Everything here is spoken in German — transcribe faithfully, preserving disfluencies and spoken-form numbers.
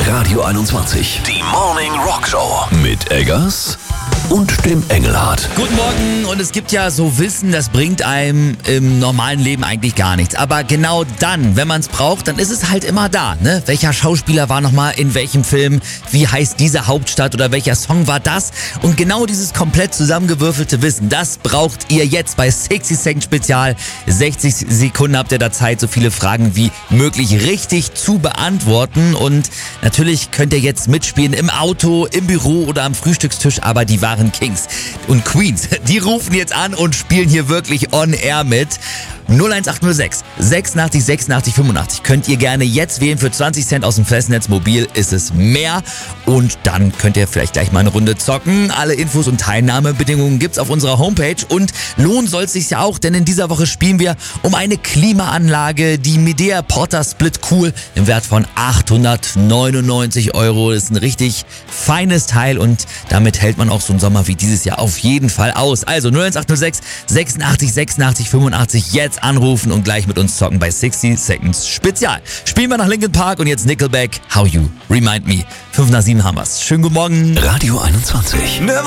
Radio einundzwanzig. Die Morning Rock Show. Mit Eggers und dem Engelhardt. Guten Morgen, und es gibt ja so Wissen, das bringt einem im normalen Leben eigentlich gar nichts. Aber genau dann, wenn man es braucht, dann ist es halt immer da, ne? Welcher Schauspieler war nochmal in welchem Film? Wie heißt diese Hauptstadt oder welcher Song war das? Und genau dieses komplett zusammengewürfelte Wissen, das braucht ihr jetzt bei sechzig Second Spezial. sechzig Sekunden habt ihr da Zeit, so viele Fragen wie möglich richtig zu beantworten. Und natürlich könnt ihr jetzt mitspielen im Auto, im Büro oder am Frühstückstisch, aber die wahren Kings und Queens, die rufen jetzt an und spielen hier wirklich on air mit. null eins acht null sechs sechsundachtzig sechsundachtzig fünfundachtzig könnt ihr gerne jetzt wählen. Für zwanzig Cent aus dem Festnetz mobil ist es mehr. Und dann könnt ihr vielleicht gleich mal eine Runde zocken. Alle Infos und Teilnahmebedingungen gibt's auf unserer Homepage. Und lohnen soll es sich ja auch, denn in dieser Woche spielen wir um eine Klimaanlage, die Midea Porta Split Cool im Wert von achthundertneunundneunzig Euro. Das ist ein richtig feines Teil und damit hält man auch so einen Sommer wie dieses Jahr auf jeden Fall aus. Also null eins acht null sechs sechsundachtzig sechsundachtzig fünfundachtzig jetzt anrufen und gleich mit uns zocken bei sechzig Seconds Spezial. Spielen wir nach Linkin Park und jetzt Nickelback, How You Remind Me. fünf nach sieben haben wir's. Schönen guten Morgen. Radio einundzwanzig.